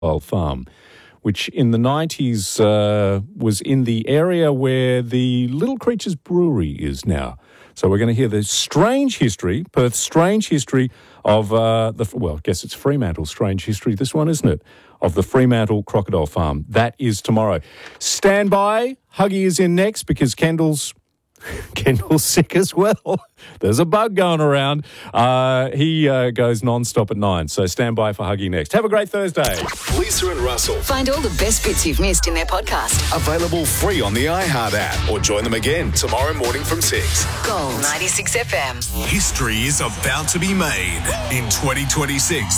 Farm, which in the 90s was in the area where the Little Creatures Brewery is now. So we're going to hear the strange history, Perth's strange history of I guess it's Fremantle's strange history, this one, isn't it? Of the Fremantle Crocodile Farm. That is tomorrow. Stand by. Huggy is in next because Kendall's sick as well. There's a bug going around. He goes non-stop at 9, so stand by for Huggy next. Have a great Thursday. Lisa and Russell. Find all the best bits you've missed in their podcast. Available free on the iHeart app or join them again tomorrow morning from 6. Gold 96 FM. History is about to be made in 2026.